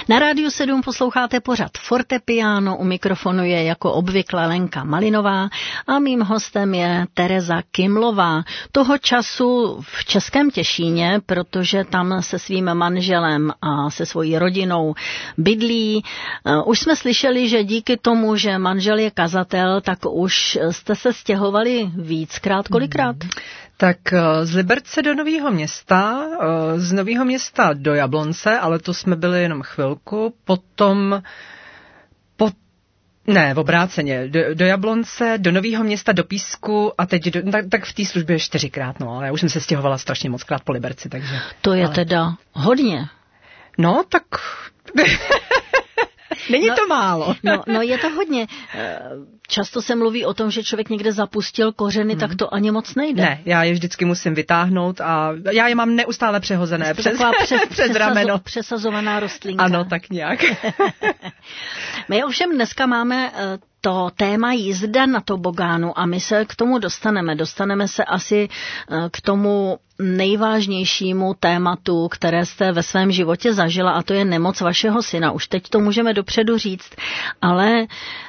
Na Rádiu 7 posloucháte pořad Fortepiano, u mikrofonu je jako obvykle Lenka Malinová a mým hostem je Tereza Kymlová. Toho času v Českém Těšíně, protože tam se svým manželem a se svojí rodinou bydlí. Už jsme slyšeli, že díky tomu, že manžel je kazatel, tak už jste se stěhovali víckrát, kolikrát? Tak z Liberce do Nového Města, z Nového Města do Jablonce, ale to jsme byli jenom chvilku, potom v obráceně, do Jablonce, do Nového Města, do Písku a teď tak v té službě 4krát, ale já už jsem se stěhovala strašně mockrát po Liberci, takže... To je teda hodně. No, tak... Není to málo. No, je to hodně. Často se mluví o tom, že člověk někde zapustil kořeny, tak to ani moc nejde. Ne, já je vždycky musím vytáhnout a já je mám neustále přehozené přes rameno. Přesazovaná rostlinka. Ano, tak nějak. My ovšem dneska máme to téma jízda na tobogánu a my se k tomu dostaneme. Dostaneme se asi k tomu nejvážnějšímu tématu, které jste ve svém životě zažila, a to je nemoc vašeho syna. Už teď to můžeme dopředu říct, ale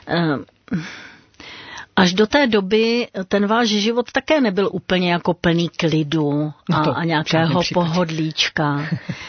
až do té doby ten váš život také nebyl úplně jako plný klidu a nějakého pohodlíčka.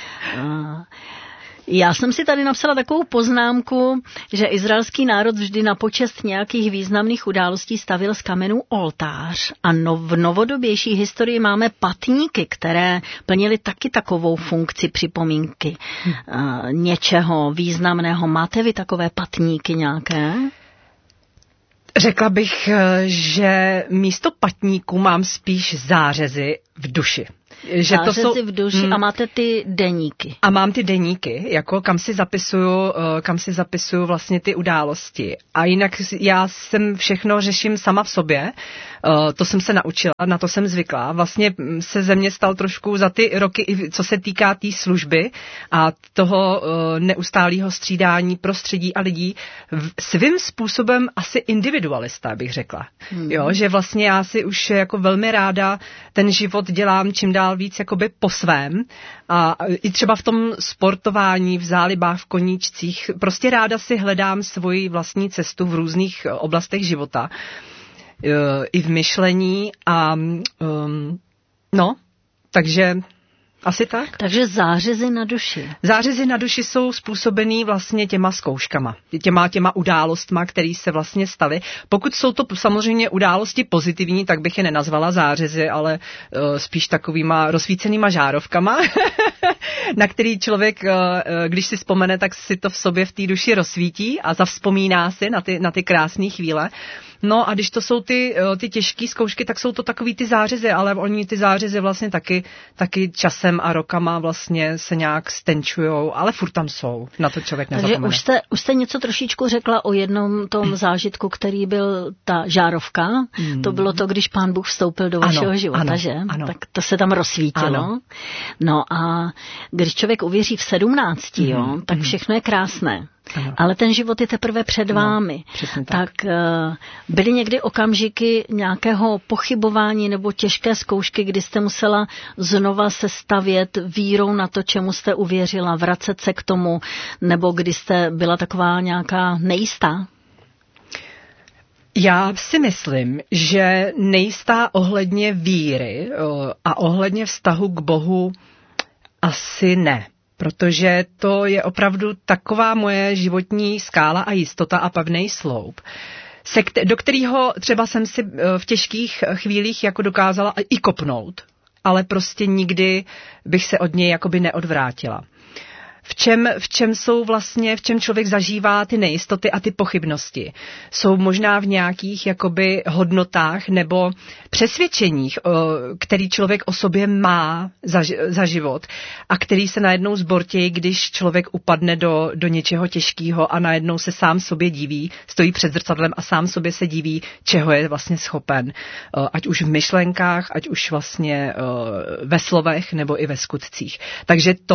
Já jsem si tady napsala takovou poznámku, že izraelský národ vždy na počest nějakých významných událostí stavil z kamenů oltář a v novodobější historii máme patníky, které plnily taky takovou funkci připomínky něčeho významného. Máte vy takové patníky nějaké? Řekla bych, že místo patníků mám spíš zářezy v duši. Že to jsou v duši a máte ty deníky. A mám ty deníky, jako kam si zapisuju vlastně ty události. A jinak já všechno řeším sama v sobě. To jsem se naučila, na to jsem zvykla. Vlastně se ze mě stal trošku za ty roky, co se týká té služby a toho neustálého střídání prostředí a lidí, svým způsobem asi individualista, bych řekla. Jo, že vlastně já si už jako velmi ráda ten život dělám čím dál víc jakoby po svém a i třeba v tom sportování, v zálibách, v koníčcích, prostě ráda si hledám svoji vlastní cestu v různých oblastech života, i v myšlení a takže asi tak. Takže zářezy na duši. Zářezy na duši jsou způsobený vlastně těma zkouškama, těma událostma, které se vlastně staly. Pokud jsou to samozřejmě události pozitivní, tak bych je nenazvala zářezy, ale spíš takovýma rozsvícenýma žárovkama, na který člověk, když si vzpomene, tak si to v sobě v té duši rozsvítí a zavzpomíná si na ty krásné chvíle. No a když to jsou ty těžké zkoušky, tak jsou to takový ty zářezy, ale oni ty zářezy vlastně taky časem a rokama vlastně se nějak stenčujou, ale furt tam jsou, na to člověk nezapomene. Takže už jste něco trošičku řekla o jednom tom zážitku, který byl ta žárovka. To bylo to, když Pán Bůh vstoupil do vašeho života, že? Ano. Tak to se tam rozsvítilo. Ano. No a když člověk uvěří v 17, tak všechno je krásné. Ano. Ale ten život je teprve před vámi. Tak byly někdy okamžiky nějakého pochybování nebo těžké zkoušky, kdy jste musela znova se stavět vírou na to, čemu jste uvěřila, vracet se k tomu, nebo kdy jste byla taková nějaká nejistá? Já si myslím, že nejistá ohledně víry a ohledně vztahu k Bohu asi ne. Protože to je opravdu taková moje životní skála a jistota a pevný sloup, do kterého třeba jsem si v těžkých chvílích jako dokázala i kopnout, ale prostě nikdy bych se od něj jakoby neodvrátila. V čem člověk zažívá ty nejistoty a ty pochybnosti. Jsou možná v nějakých jakoby hodnotách nebo přesvědčeních, který člověk o sobě má za život a který se najednou zbortějí, když člověk upadne do něčeho těžkého a najednou se sám sobě diví, stojí před zrcadlem a sám sobě se diví, čeho je vlastně schopen. Ať už v myšlenkách, ať už vlastně ve slovech nebo i ve skutcích. Takže to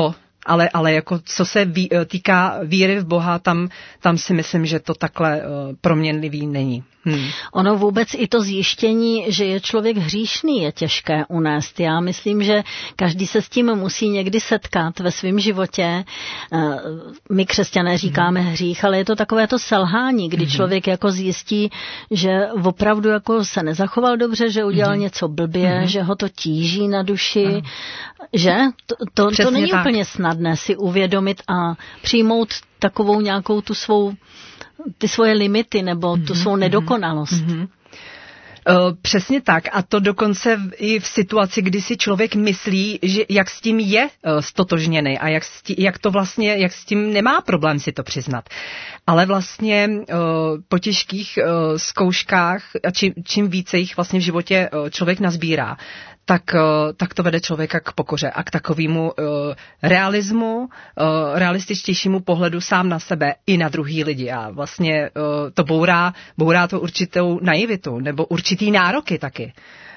Ale jako co se týká víry v Boha, tam si myslím, že to takhle proměnlivý není. Ono vůbec i to zjištění, že je člověk hříšný, je těžké unést. Já myslím, že každý se s tím musí někdy setkat ve svém životě. My křesťané říkáme hřích, ale je to takové to selhání, kdy člověk jako zjistí, že opravdu jako se nezachoval dobře, že udělal něco blbě, že ho to tíží na duši, že? To není tak úplně snadné si uvědomit a přijmout takovou nějakou ty svoje limity nebo tu svou nedokonalost. Přesně tak. A to dokonce i v situaci, kdy si člověk myslí, že jak s tím je stotožněný a jak s tím nemá problém si to přiznat. Ale vlastně po těžkých zkouškách a čím více jich vlastně v životě člověk nazbírá, tak to vede člověka k pokoře a k takovému realismu, realističtějšímu pohledu sám na sebe i na druhý lidi. A vlastně to bourá to určitou naivitu nebo určitý nároky taky.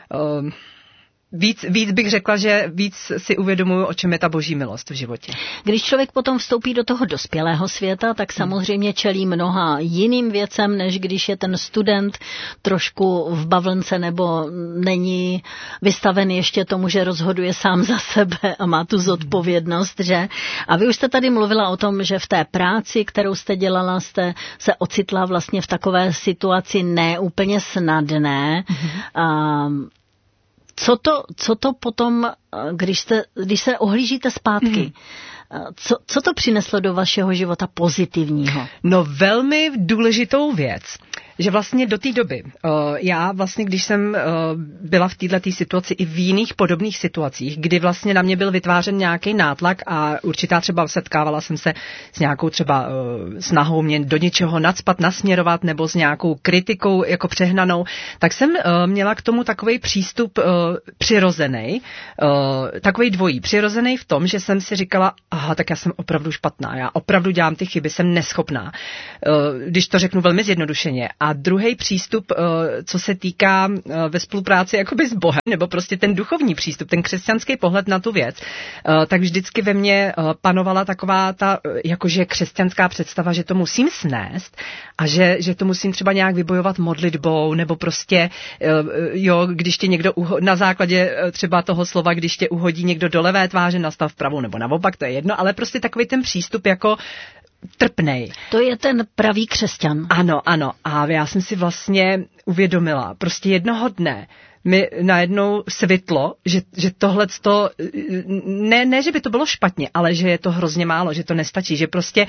Víc bych řekla, že víc si uvědomuju, o čem je ta boží milost v životě. Když člověk potom vstoupí do toho dospělého světa, tak samozřejmě čelí mnoha jiným věcem, než když je ten student trošku v bavlnce nebo není vystaven ještě tomu, že rozhoduje sám za sebe a má tu zodpovědnost, že? A vy už jste tady mluvila o tom, že v té práci, kterou jste dělala, jste se ocitla vlastně v takové situaci neúplně snadné. Co to potom, když se ohlížíte zpátky, co to přineslo do vašeho života pozitivního? No velmi důležitou věc, že vlastně do té doby, já vlastně, když jsem byla v této situaci i v jiných podobných situacích, kdy vlastně na mě byl vytvářen nějaký nátlak a určitá třeba setkávala jsem se s nějakou třeba snahou mě do něčeho nacpat, nasměrovat nebo s nějakou kritikou jako přehnanou, tak jsem měla k tomu takovej přístup přirozený, takovej dvojí. Přirozený v tom, že jsem si říkala, aha, tak já jsem opravdu špatná, já opravdu dělám ty chyby, jsem neschopná. Když to řeknu velmi zjednodušeně. A druhý přístup, co se týká ve spolupráci jakoby s Bohem, nebo prostě ten duchovní přístup, ten křesťanský pohled na tu věc, tak vždycky ve mně panovala taková ta jakože křesťanská představa, že to musím snést a že to musím třeba nějak vybojovat modlitbou, nebo prostě, když tě někdo na základě třeba toho slova, když tě uhodí někdo do levé tváře, nastav pravou, nebo naopak, to je jedno, ale prostě takový ten přístup jako trpnej. To je ten pravý křesťan. Ano. A já jsem si vlastně uvědomila, prostě jednoho dne mi najednou svitlo, že tohleto, ne, že by to bylo špatně, ale že je to hrozně málo, že to nestačí, že prostě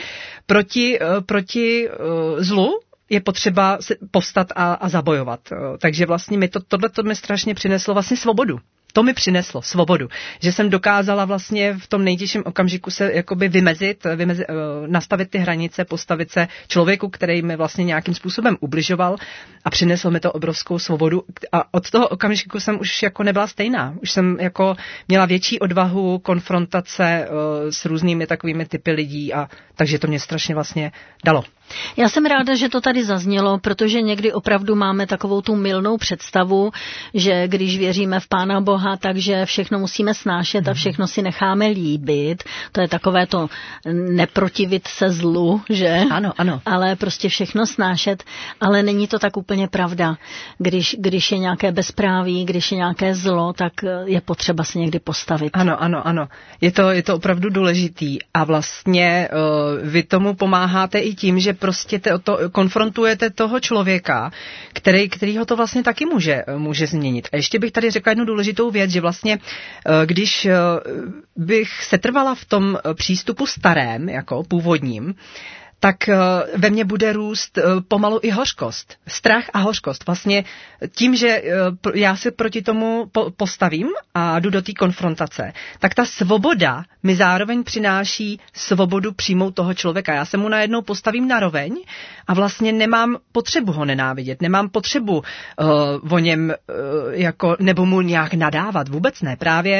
proti zlu je potřeba povstat a zabojovat. Takže vlastně tohleto mi strašně přineslo vlastně svobodu. To mi přineslo svobodu, že jsem dokázala vlastně v tom nejtěžším okamžiku se jakoby vymezit, nastavit ty hranice, postavit se člověku, který mi vlastně nějakým způsobem ubližoval a přinesl mi to obrovskou svobodu. A od toho okamžiku jsem už jako nebyla stejná. Už jsem jako měla větší odvahu, konfrontace s různými takovými typy lidí a takže to mě strašně vlastně dalo. Já jsem ráda, že to tady zaznělo, protože někdy opravdu máme takovou tu mylnou představu, že když věříme v Pána Boha, takže všechno musíme snášet a všechno si necháme líbit. To je takové to neprotivit se zlu, že? Ano. Ale prostě všechno snášet, ale není to tak úplně pravda. Když je nějaké bezpráví, když je nějaké zlo, tak je potřeba se někdy postavit. Ano. Je to opravdu důležitý a vlastně vy tomu pomáháte i tím, že prostě konfrontujete toho člověka, který ho to vlastně taky může změnit. A ještě bych tady řekla jednu důležitou věc, že vlastně, když bych setrvala v tom přístupu starém, jako původním, tak ve mně bude růst pomalu i hořkost. Strach a hořkost. Vlastně tím, že já se proti tomu postavím a jdu do té konfrontace, tak ta svoboda mi zároveň přináší svobodu přijmout toho člověka. Já se mu najednou postavím na roveň a vlastně nemám potřebu ho nenávidět, nemám potřebu o něm nebo mu nějak nadávat. Vůbec ne.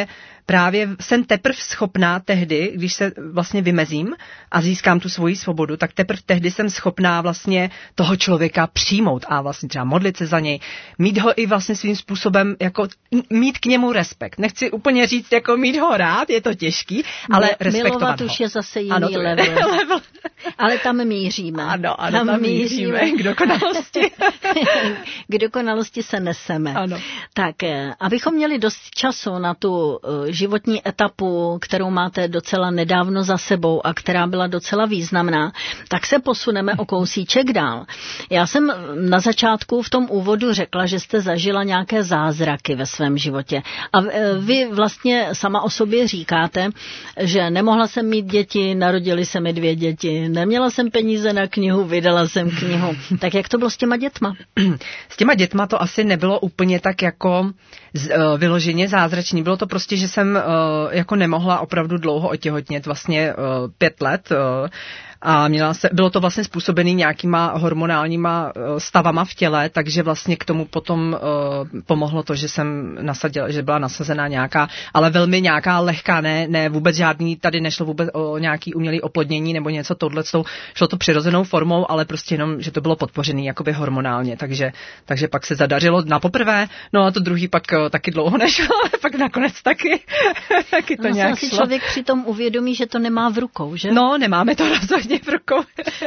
právě jsem teprve schopná tehdy, když se vlastně vymezím a získám tu svoji svobodu, tak teprve tehdy jsem schopná vlastně toho člověka přijmout a vlastně třeba modlit se za něj, mít ho i vlastně svým způsobem, jako mít k němu respekt. Nechci úplně říct, jako mít ho rád, je to těžký, ale respektovat milovat ho. už je zase jiný level. Ale tam míříme. Ano, tam míříme k dokonalosti. K dokonalosti se neseme. Ano. Tak, abychom měli dost času na tu životní etapu, kterou máte docela nedávno za sebou a která byla docela významná, tak se posuneme o kousíček dál. Já jsem na začátku v tom úvodu řekla, že jste zažila nějaké zázraky ve svém životě. A vy vlastně sama o sobě říkáte, že nemohla jsem mít děti, narodily se mi 2 děti, neměla jsem peníze na knihu, vydala jsem knihu. Tak jak to bylo s těma dětma? S těma dětma to asi nebylo úplně tak jako vyloženě zázračný. Bylo to prostě, že jsem jako nemohla opravdu dlouho otěhotnět, vlastně 5 let. A bylo to vlastně způsobený nějakýma hormonálníma stavama v těle, takže vlastně k tomu potom pomohlo to, že jsem nasadila, že byla nasazená nějaká, ale velmi nějaká lehká, ne vůbec žádný, tady nešlo vůbec o nějaký umělý oplodnění nebo něco tohleto, šlo to přirozenou formou, ale prostě jenom, že to bylo podpořený jakoby hormonálně, takže pak se zadařilo na poprvé, no a to druhý pak taky dlouho nešlo, ale pak nakonec taky to nějak šlo. Člověk přitom uvědomí, že to nemá v rukou, že? No, nemáme to rozhodně v rukou.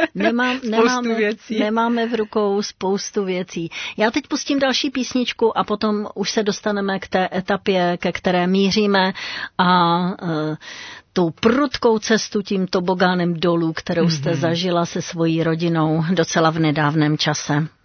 Nemáme v rukou spoustu věcí. Já teď pustím další písničku a potom už se dostaneme k té etapě, ke které míříme a tou prudkou cestu tím tobogánem dolů, kterou jste zažila se svojí rodinou docela v nedávném čase.